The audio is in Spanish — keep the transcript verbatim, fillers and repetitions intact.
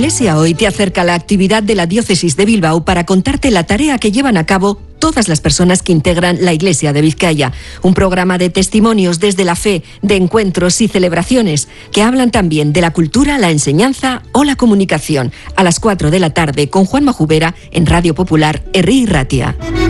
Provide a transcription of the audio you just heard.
Iglesia Hoy te acerca a la actividad de la Diócesis de Bilbao para contarte la tarea que llevan a cabo todas las personas que integran la Iglesia de Vizcaya. Un programa de testimonios desde la fe, de encuentros y celebraciones que hablan también de la cultura, la enseñanza o la comunicación. A las cuatro de la tarde con Juanma Jubera en Radio Popular, Herri y Ratia.